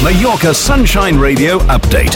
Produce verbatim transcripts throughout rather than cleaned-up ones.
Mallorca Sunshine Radio update.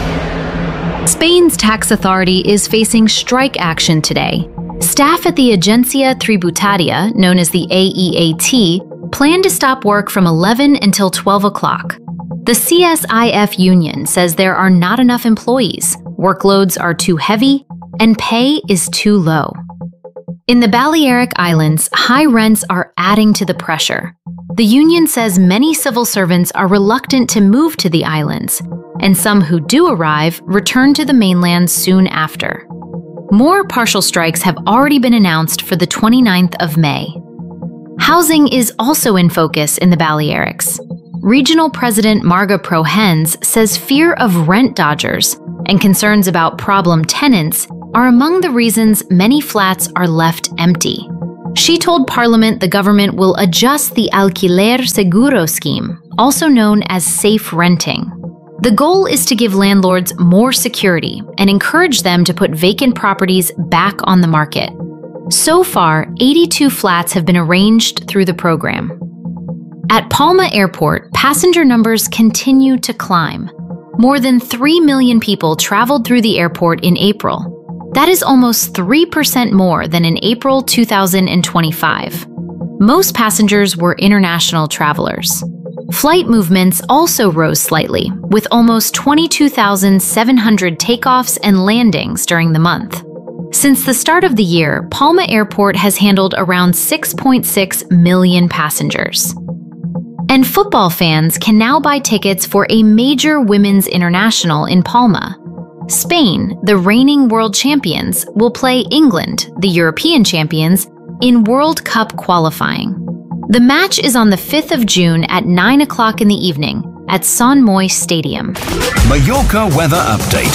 Spain's tax authority is facing strike action today. Staff at the Agencia Tributaria, known as the A E A T, plan to stop work from eleven until twelve o'clock. The C S I F union says there are not enough employees, workloads are too heavy, and pay is too low. In the Balearic Islands, high rents are adding to the pressure. The union says many civil servants are reluctant to move to the islands, and some who do arrive return to the mainland soon after. More partial strikes have already been announced for the twenty-ninth of May. Housing is also in focus in the Balearics. Regional President Marga Prohens says fear of rent dodgers and concerns about problem tenants are among the reasons many flats are left empty. She told Parliament the government will adjust the Alquiler Seguro scheme, also known as safe renting. The goal is to give landlords more security and encourage them to put vacant properties back on the market. So far, eighty-two flats have been arranged through the program. At Palma Airport, passenger numbers continue to climb. More than three million people traveled through the airport in April. That is almost three percent more than in April two thousand twenty-five. Most passengers were international travelers. Flight movements also rose slightly, with almost twenty-two thousand seven hundred takeoffs and landings during the month. Since the start of the year, Palma Airport has handled around six point six million passengers. And football fans can now buy tickets for a major women's international in Palma. Spain, the reigning world champions, will play England, the European champions, in World Cup qualifying. The match is on the fifth of June at nine o'clock in the evening at Sant Moix Stadium. Mallorca weather update.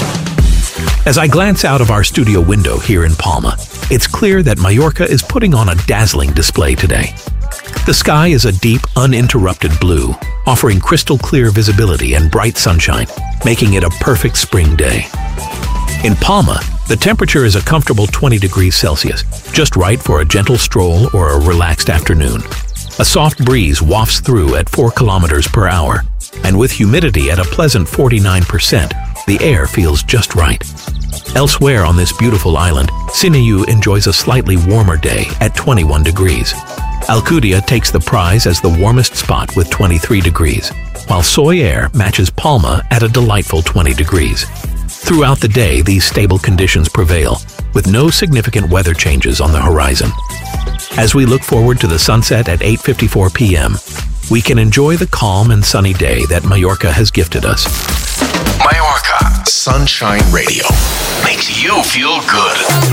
As I glance out of our studio window here in Palma, it's clear that Mallorca is putting on a dazzling display today. The sky is a deep, uninterrupted blue, offering crystal clear visibility and bright sunshine, making it a perfect spring day. In Palma, the temperature is a comfortable twenty degrees Celsius, just right for a gentle stroll or a relaxed afternoon. A soft breeze wafts through at four kilometers per hour, and with humidity at a pleasant forty-nine percent, the air feels just right. Elsewhere on this beautiful island, Sinayu enjoys a slightly warmer day at twenty-one degrees. Alcudia takes the prize as the warmest spot with twenty-three degrees, while Soyer matches Palma at a delightful twenty degrees. Throughout the day, these stable conditions prevail, with no significant weather changes on the horizon. As we look forward to the sunset at eight fifty-four p m, we can enjoy the calm and sunny day that Mallorca has gifted us. Mallorca Sunshine Radio makes you feel good.